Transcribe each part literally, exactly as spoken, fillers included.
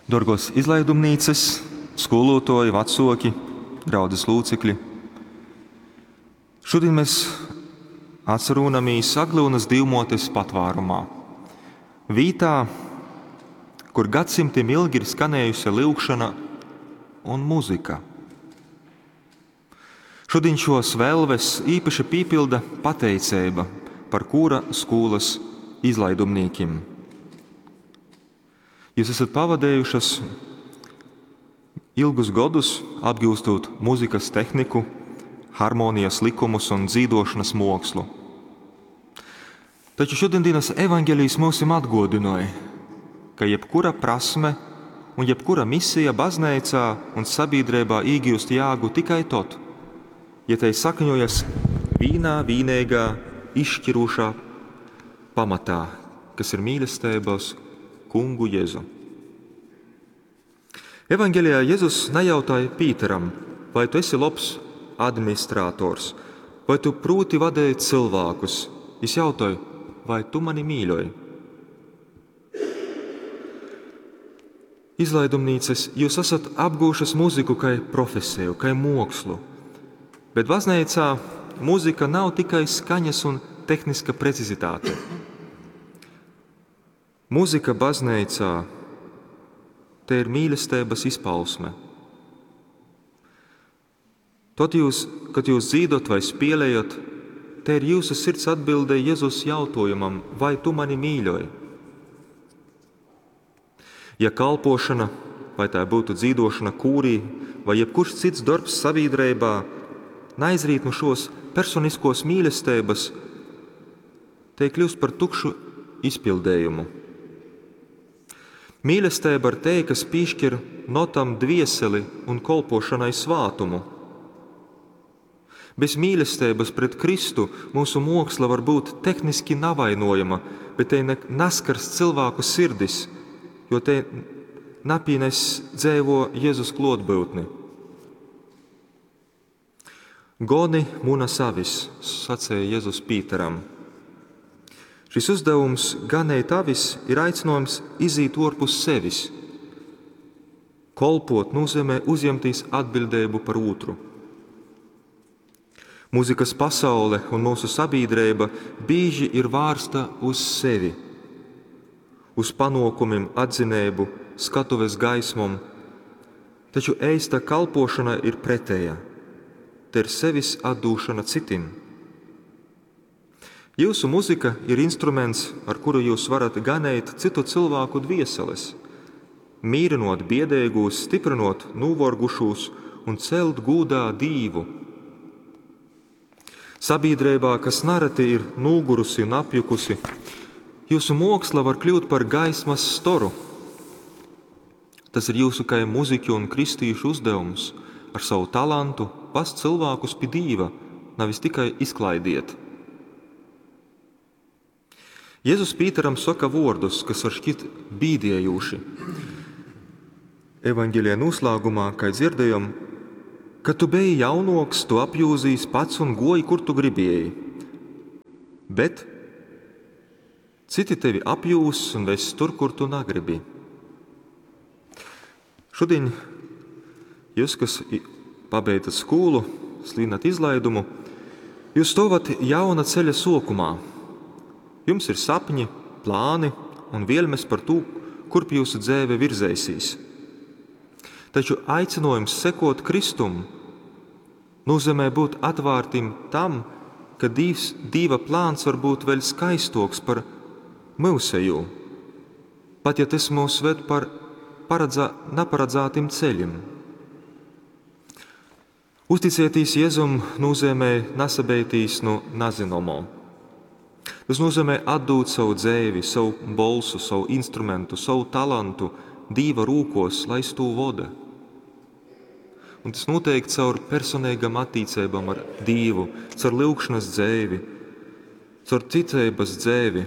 Dorgos izlaidumnīcas, skolotoji, vecāki, draudzes locekļi. Šodien mēs atcerāmies Aglūnas divmotes patvārumā. Vītā, kur gadsimtiem ilgi ir skanējusi lūgšana un muzika. Šodien šos vēlves īpaši pīpilda pateicība par kūra skolas izlaidumnīkiem. Jūs esat pavadējušas ilgus gadus apgūstot muzikas tehniku, harmonijas likumus un dzīvošanas mākslu. Taču šodienas evaņģēlijs mums atgādināja, ka jebkura prasme un jebkura misija baznīcā un sabiedrībā iegūst jēgu tikai tad, ja tai sakņojas vienā vienīgā izšķirošā pamatā, kas ir mīlestības kungu Jēzu. Evaņģēlijā Jēzus nejautāja Pīteram, vai tu esi labs administrators, vai tu proti vadīt cilvēkus. Viņš jautāja, vai tu mani mīļoji? Izlaidumnīcas jūs esat apgūšas muziku kā profesiju, kā mākslu, bet baznīcā muzika nav tikai skaņas un tehniska precizitāte. Mūzika baznīcā te ir mīlestības izpausme. Tad, jūs, kad jūs dzīvot vai spēlējat, te ir jūsu sirds atbilde Jēzus jautājumam, vai tu mani mīļoji? Ja kalpošana, vai tā būtu dzīvošana kūrī, vai jebkurš cits darbs sabiedrībā, neizrīt no šos personiskos mīlestības, te kļūst par tukšu izpildējumu. Mīlestība ar te, kas piešķir notam dvieseli un kolpošanai svātumu. Bez mīlestības pret Kristu mūsu māksla var būt tehniski navainojama, bet te naskars cilvēku sirdis, jo te napīnes dzēvo Jēzus klātbūtni. Goni muna savis, sacēja Jēzus Pīteram. Šis uzdevums ganēji tavis ir aicinājums izīt orpus sevis. Kolpot nozīmē uzņemties atbildību par otru. Mūzikas pasaule un mūsu sabiedrība bieži ir vērsta uz sevi, uz panākumiem, atzinību, skatuves gaismam, taču īsta kalpošana ir pretēja. Te ir sevis atdūšana citim. Jūsu muzika ir instruments, ar kuru jūs varat ganēt citu cilvēku dvieseles, mīrinot biedēgūs, stiprinot novorgušos un celt gūdā Dīvu. Sabiedrībā, kas nereti ir nogurusi un apjukusi, jūsu māksla var kļūt par gaismas storu. Tas ir jūsu kā muziķu un kristīšu uzdevums ar savu talantu vest cilvēkus pie Dīva, nevis tikai izklaidiet. Jēzus Pīteram saka vārdus, kas var šķiet bīdējoši. Evaņģēlijā noslēgumā, kā dzirdējām, kad tu biji jaunoks, tu apjūzīs pats un goji, kur tu gribēji. Bet citi tevi apjūs un ves tur, kur tu negribi. Šodien jūs, kas pabeidzat skolu, slīnat izlaidumu, jūs stāvat jauna ceļa sākumā. Jums ir sapņi, plāni un vēlmes par to, kurp jūsu dzīve virzēsīs. Taču aicinājums sekot Kristum nozīmē būt atvērtim tam, ka Dievs, Dieva plāns var būt vēl skaistoks par mūsēju, pat ja tas mūs ved par paredzā, neparedzētim ceļiem. Uzticēties Jēzum nozīmē nesabeitīs no nezināmā. Tas nozīmē atdot savu dzīvi, savu balsu, savu instrumentu, savu talantu Dieva rūkos, lai to vada. Un tas noteikti caur personīgam attīcībam ar Dievu, caur lūgšanas dzīvi, caur ticības dzīvi.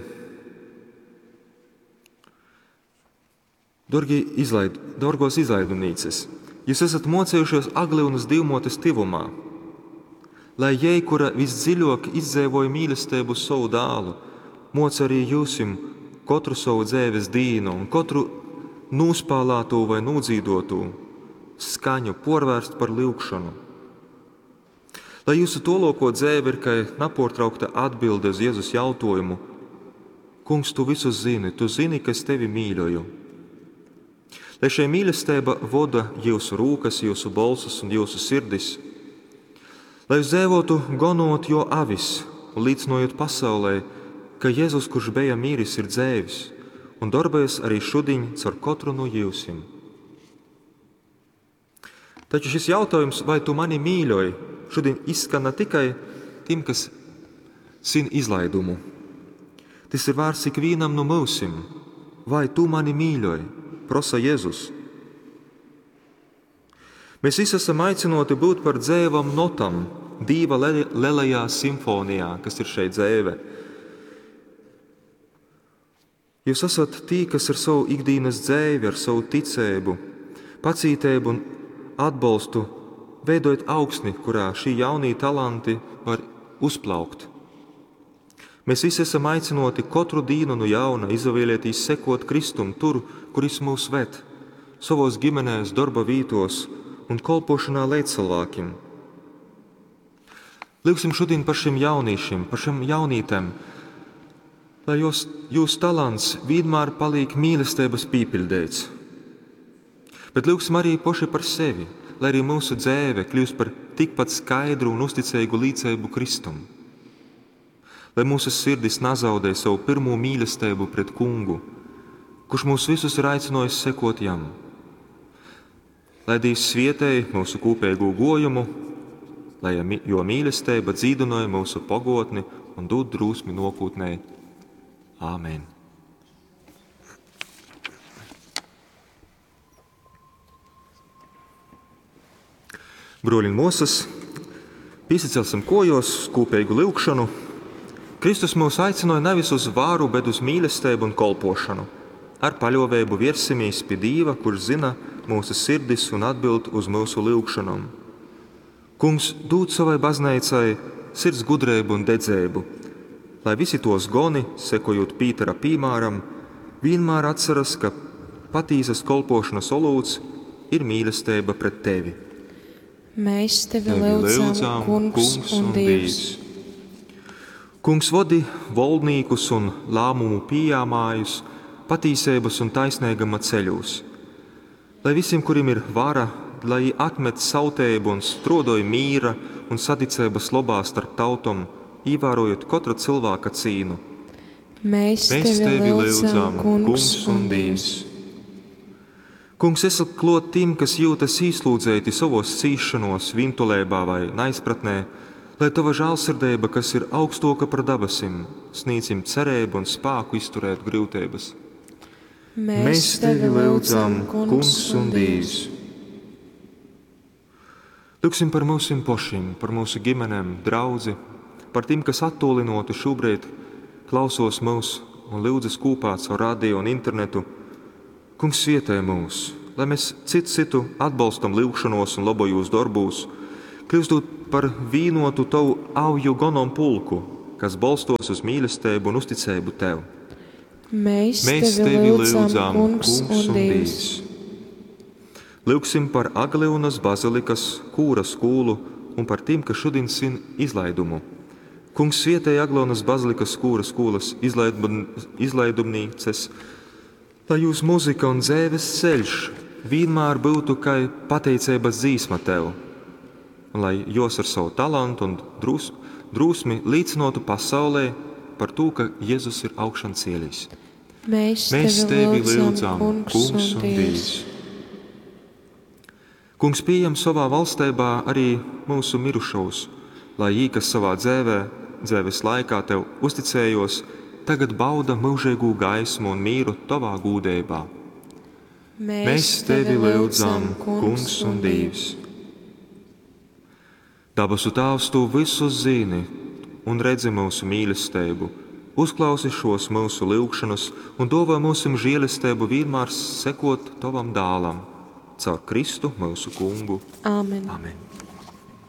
Dorgi izlaid, dorgos izlaidumnīcas, jūs esat mocējušies Aglūnas divmotes tivumā, lai jei, kura visdziļāk izdzīvoja mīlestību savu dālu, moc arī jūsim katru savu dzīves dīnu un katru nūspālāto vai nūdzīdoto skaņu porvērst par lūgšanu. Lai jūsu toloko dzēve ir kā nepārtraukta atbilde uz Jēzus jautājumu: Kungs, tu visu zini, tu zini, ka es tevi mīļoju. Lai šī mīlestība vada jūsu rūkas, jūsu balsus un jūsu sirdis, lai jūs dzīvotu gonot jo avis un līdzinojot pasaulē, ka Jēzus, kurš bija mīris, ir dzēvis un darbojas arī šodien caur katru no jūsim. Taču šis jautājums, vai tu mani mīļoji, šodien izskan ne tikai tiem, kas sin izlaidumu. Tas ir vārds ikvienam no mūsim. Vai tu mani mīļoji? Prosa Jēzus. Mēs visi esam aicinoti būt par dzēvam notam Dieva lielajā simfonijā, kas ir šeit dzēve. Jūs esat tī, kas ar savu ikdienas dzēvi, ar savu ticēbu, pacītību un atbalstu veidojat augsni, kurā šī jaunie talanti var uzplaukt. Mēs visi esam aicinoti katru dienu no jauna izvēlēties sekot Kristum tur, kur Viņš mūs ved, savos ģimenēs, darba vītos un kalpošanā līdz cilvēkiem. Lūgsim šodien par šiem jauniešiem, par šiem jaunītēm, lai jūs, jūs talants vienmēr paliek mīlestības pīpildēts. Bet lūgsim arī paši par sevi, lai arī mūsu dzēve kļūst par tikpat skaidru un uzticīgu līdzību Kristum. Lai mūsu sirdis nezaudē savu pirmo mīlestību pret Kungu, kurš mūs visus ir aicinājis sekot jam. Lai Dievs svietēja mūsu kopējo gojumu, lai jo mīlestība dzīdinoja mūsu pagotni un dod drūsmi nākotnē. Āmen. Broļi un mūsas, piesacelsim kojos kopēju lūgšanu. Kristus mūs aicināja nevis uz vāru, bet uz mīlestību un kolpošanu. Ar paļāvību vērsimies pie Dieva, kurš zina mūsu sirdis un atbild uz mūsu lūgšanām. Kungs dod savai baznīcai sirds gudrību un dedzēbu, lai visi tos goni, sekojot Pītera piemēram, vienmēr atceras, ka patīsas kolpošanas olūts ir mīlestība pret tevi. Mēs tevi lūdzam, Kungs un Dievs. Kungs vadi valdniekus un lēmumu pieņēmējus patīsības un taisnīguma ceļos. Lai visiem, kuriem ir vara, lai atmet sautēbu un strodoja mīra un saticības labā starp tautom, ievērojot katra cilvēka cīnu. Mēs, Mēs tevi lūdzam, Kungs un Dievs. Kungs, esi klāt tiem, kas jūtas īslūdzēti savos cīšanos, vintulībā vai neizpratnē, lai tava žēlsirdība, kas ir augstāka par dabasim, sniedzim cerību un spēku izturēt grūtības. Mēs, Mēs tevi lūdzam, Kungs un Dievs. Lūgsim par mūsu pašiem, par mūsu ģimenēm, draudzi, par tiem, kas attālinoti šobrīd klausos mūs un lūdzas kopā caur radio un internetu. Kungs, svietē mūs, lai mēs citu citu atbalstam lūgšanos un labojos darbos, kļūstot par vīnotu tavu auju gonom pulku, kas balstos uz mīlestību un uzticību tev. Mēs, Mēs tevi lūdzam, Kungs un Dievs. Lūgsim par Agleunas bazilikas kūra skolu un par tiem, kas šodien sin izlaidumu. Kungs, svietēja Agleunas bazilikas kūra skolas izlaidum, izlaidumnīces, lai jūs muzika un dzēves ceļš vienmēr būtu kā pateicības dzīsma tev, un lai jūs ar savu talantu un drūs, drūsmi līdzinotu pasaulē par to, ka Jēzus ir augšan cieļīs. Mēs, Mēs tevi lūdzam, Kungs un Dievs. Kungs, pieņem savā valstībā arī mūsu mirušos, lai jī, kas savā dzēvē, dzēves laikā tev uzticējos, tagad bauda mūžīgu gaismu un mīru tavā gūdībā. Mēs, Mēs tevi lūdzam, Kungs un Dievs. Dabasu Tēvs, tu visu zini un redzi mūsu mīlestību, uzklausi šos mūsu lūgšanas un dāvā mūsu žēlastību vienmēr sekot tavam dēlam, caur Kristu mūsu Kungu. Āmen. Amen.